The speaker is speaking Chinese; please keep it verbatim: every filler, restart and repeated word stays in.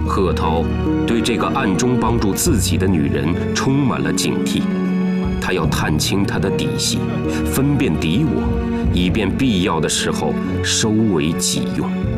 贺涛对这个暗中帮助自己的女人充满了警惕，他要探清她的底细，分辨敌我，以便必要的时候收为己用。